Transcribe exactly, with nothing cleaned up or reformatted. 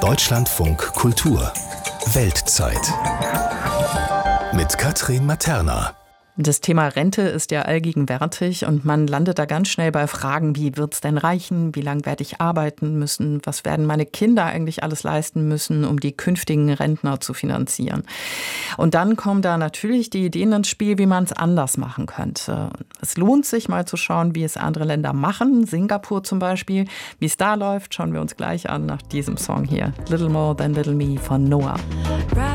Deutschlandfunk Kultur Weltzeit mit Katrin Materna. Das Thema Rente ist ja allgegenwärtig und man landet da ganz schnell bei Fragen, wie wird's denn reichen, wie lange werde ich arbeiten müssen, was werden meine Kinder eigentlich alles leisten müssen, um die künftigen Rentner zu finanzieren. Und dann kommen da natürlich die Ideen ins Spiel, wie man es anders machen könnte. Es lohnt sich mal zu schauen, wie es andere Länder machen, Singapur zum Beispiel. Wie es da läuft, schauen wir uns gleich an nach diesem Song hier, Little More Than Little Me von Noah.